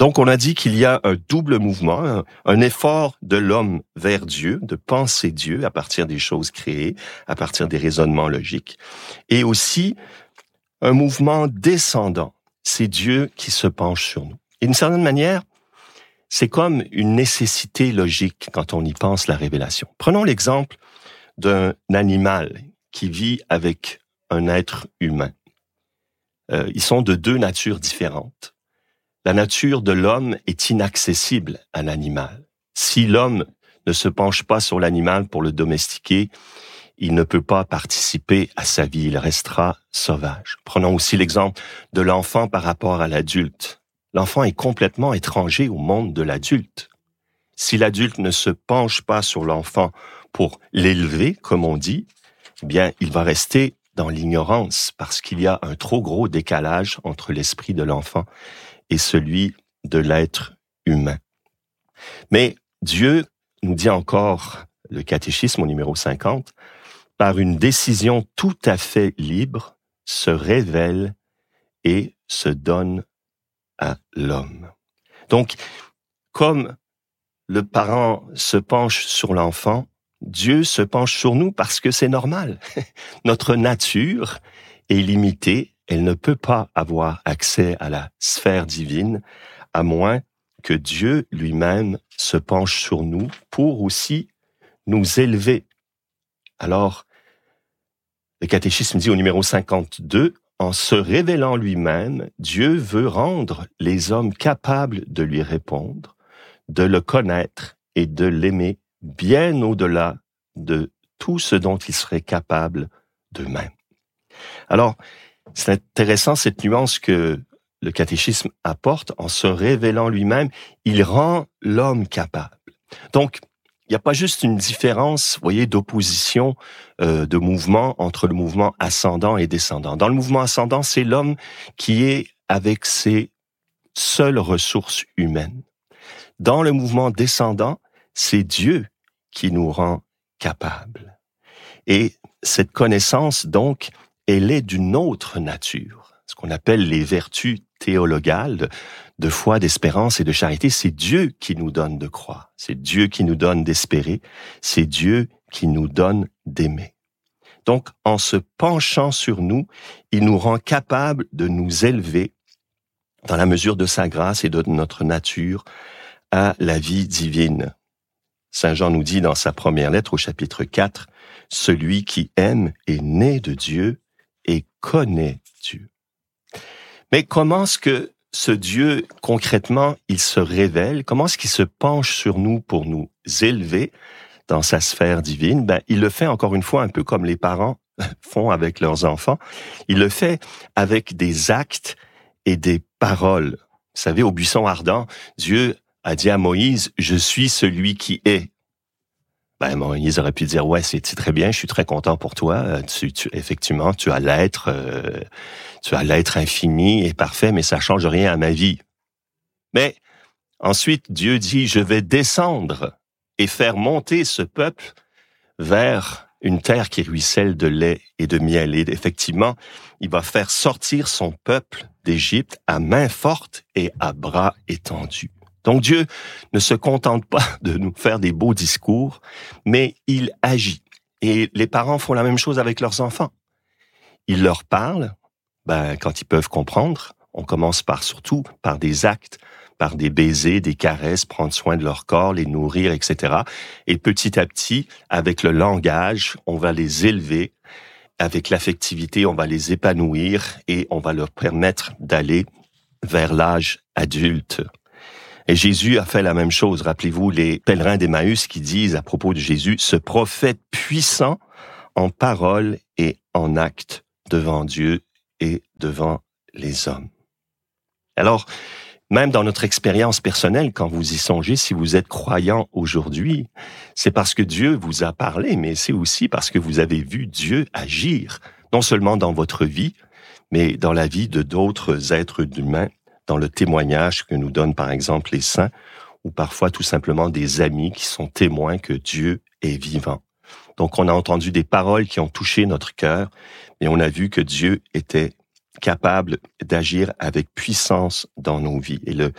Donc, on a dit qu'il y a un double mouvement, un effort de l'homme vers Dieu, de penser Dieu à partir des choses créées, à partir des raisonnements logiques, et aussi un mouvement descendant. C'est Dieu qui se penche sur nous. Et d'une certaine manière, c'est comme une nécessité logique quand on y pense la révélation. Prenons l'exemple d'un animal qui vit avec un être humain. Ils sont de deux natures différentes. La nature de l'homme est inaccessible à l'animal. Si l'homme ne se penche pas sur l'animal pour le domestiquer, il ne peut pas participer à sa vie, il restera sauvage. Prenons aussi l'exemple de l'enfant par rapport à l'adulte. L'enfant est complètement étranger au monde de l'adulte. Si l'adulte ne se penche pas sur l'enfant pour l'élever, comme on dit, eh bien, il va rester dans l'ignorance parce qu'il y a un trop gros décalage entre l'esprit de l'enfant et celui de l'être humain. Mais Dieu nous dit encore, le catéchisme au numéro 50, par une décision tout à fait libre, se révèle et se donne à l'homme. Donc, comme le parent se penche sur l'enfant, Dieu se penche sur nous parce que c'est normal. Notre nature est limitée, elle ne peut pas avoir accès à la sphère divine, à moins que Dieu lui-même se penche sur nous pour aussi nous élever. Alors, le catéchisme dit au numéro 52, en se révélant lui-même, Dieu veut rendre les hommes capables de lui répondre, de le connaître et de l'aimer bien au-delà de tout ce dont ils seraient capables d'eux-mêmes. Alors, c'est intéressant cette nuance que le catéchisme apporte. En se révélant lui-même, il rend l'homme capable. Donc, il n'y a pas juste une différence, vous voyez, d'opposition, de mouvement entre le mouvement ascendant et descendant. Dans le mouvement ascendant, c'est l'homme qui est avec ses seules ressources humaines. Dans le mouvement descendant, c'est Dieu qui nous rend capables. Et cette connaissance, donc, elle est d'une autre nature. Ce qu'on appelle les vertus théologales de foi, d'espérance et de charité, c'est Dieu qui nous donne de croire. C'est Dieu qui nous donne d'espérer. C'est Dieu qui nous donne d'aimer. Donc, en se penchant sur nous, il nous rend capables de nous élever dans la mesure de sa grâce et de notre nature à la vie divine. Saint Jean nous dit dans sa première lettre au chapitre 4, « Celui qui aime est né de Dieu et connaît Dieu. » Mais comment est-ce que ce Dieu, concrètement, il se révèle? Comment est-ce qu'il se penche sur nous pour nous élever dans sa sphère divine? Il le fait encore une fois un peu comme les parents font avec leurs enfants. Il le fait avec des actes et des paroles. Vous savez, au buisson ardent, Dieu a dit à Moïse, « Je suis celui qui est ». Moïse aurait pu dire, « Ouais, c'est très bien, je suis très content pour toi. Effectivement, tu as l'être infini et parfait, mais ça change rien à ma vie. » Mais ensuite, Dieu dit, « Je vais descendre et faire monter ce peuple vers une terre qui ruisselle de lait et de miel. » Et effectivement, il va faire sortir son peuple d'Égypte à main forte et à bras étendus. Donc Dieu ne se contente pas de nous faire des beaux discours, mais il agit. Et les parents font la même chose avec leurs enfants. Ils leur parlent, quand ils peuvent comprendre. On commence surtout par des actes, par des baisers, des caresses, prendre soin de leur corps, les nourrir, etc. Et petit à petit, avec le langage, on va les élever. Avec l'affectivité, on va les épanouir et on va leur permettre d'aller vers l'âge adulte. Et Jésus a fait la même chose. Rappelez-vous les pèlerins d'Emmaüs qui disent à propos de Jésus, « Ce prophète puissant en parole et en acte devant Dieu et devant les hommes. » Alors, même dans notre expérience personnelle, quand vous y songez, si vous êtes croyant aujourd'hui, c'est parce que Dieu vous a parlé, mais c'est aussi parce que vous avez vu Dieu agir, non seulement dans votre vie, mais dans la vie de d'autres êtres humains, dans le témoignage que nous donnent par exemple les saints, ou parfois tout simplement des amis qui sont témoins que Dieu est vivant. Donc on a entendu des paroles qui ont touché notre cœur, et on a vu que Dieu était capable d'agir avec puissance dans nos vies. Et le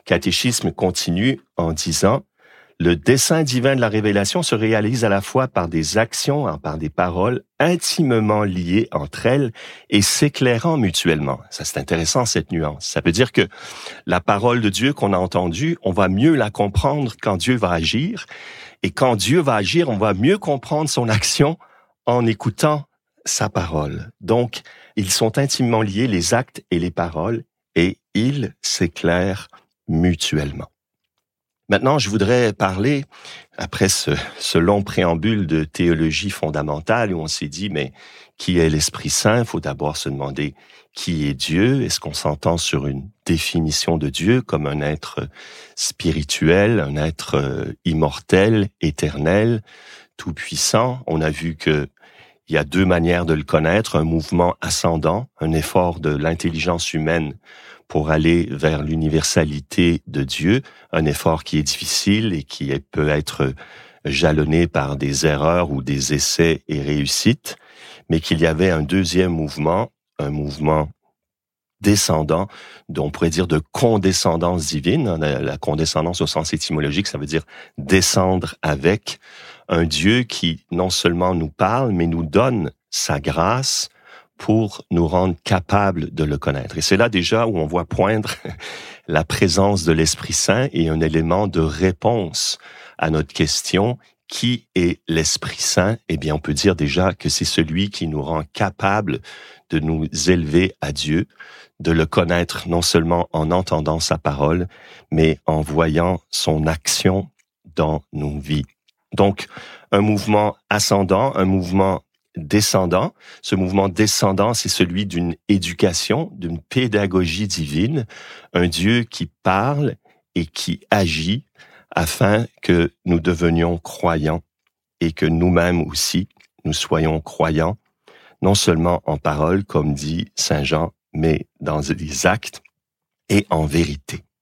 catéchisme continue en disant « Le dessein divin de la révélation se réalise à la fois par des actions, par des paroles intimement liées entre elles et s'éclairant mutuellement. » Ça, c'est intéressant, cette nuance. Ça veut dire que la parole de Dieu qu'on a entendue, on va mieux la comprendre quand Dieu va agir. Et quand Dieu va agir, on va mieux comprendre son action en écoutant sa parole. Donc, ils sont intimement liés, les actes et les paroles, et ils s'éclairent mutuellement. Maintenant, je voudrais parler, après ce long préambule de théologie fondamentale, où on s'est dit, mais qui est l'Esprit Saint? Il faut d'abord se demander qui est Dieu. Est-ce qu'on s'entend sur une définition de Dieu comme un être spirituel, un être immortel, éternel, tout-puissant? On a vu que il y a deux manières de le connaître, un mouvement ascendant, un effort de l'intelligence humaine pour aller vers l'universalité de Dieu, un effort qui est difficile et qui peut être jalonné par des erreurs ou des essais et réussites, mais qu'il y avait un deuxième mouvement, un mouvement descendant, dont on pourrait dire de condescendance divine. La condescendance au sens étymologique, ça veut dire descendre avec un Dieu qui non seulement nous parle, mais nous donne sa grâce pour nous rendre capables de le connaître. Et c'est là déjà où on voit poindre la présence de l'Esprit Saint et un élément de réponse à notre question. Qui est l'Esprit Saint? Eh bien, on peut dire déjà que c'est celui qui nous rend capables de nous élever à Dieu, de le connaître non seulement en entendant sa parole, mais en voyant son action dans nos vies. Donc, un mouvement ascendant, un mouvement descendant. Ce mouvement descendant, c'est celui d'une éducation, d'une pédagogie divine, un Dieu qui parle et qui agit afin que nous devenions croyants et que nous-mêmes aussi, nous soyons croyants, non seulement en parole, comme dit Saint Jean, mais dans des actes et en vérité.